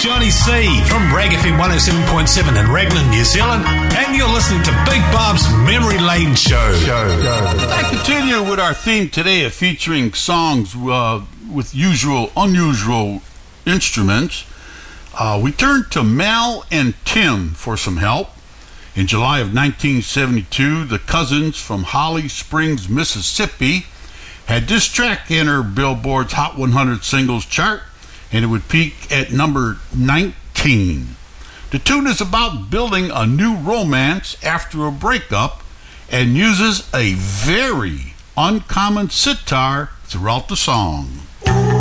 Johnny C from Rag FM 107.7 in Raglan, New Zealand, and you're listening to Big Bob's Memory Lane Show. I continue with our theme today of featuring songs with unusual instruments. We turn to Mel and Tim for some help. In July of 1972, the Cousins from Holly Springs, Mississippi, had this track enter Billboard's Hot 100 Singles chart, and it would peak at number 19. The tune is about building a new romance after a breakup and uses a very uncommon sitar throughout the song.